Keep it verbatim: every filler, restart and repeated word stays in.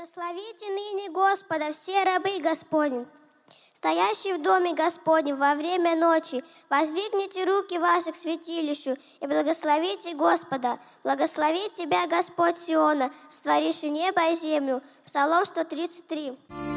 Благословите ныне Господа все рабы Господни, стоящие в доме Господнем во время ночи. Воздвигните руки ваши к святилищу и благословите Господа. Благословит тебя Господь Сиона, створивший небо и землю. Псалом сто тридцать три.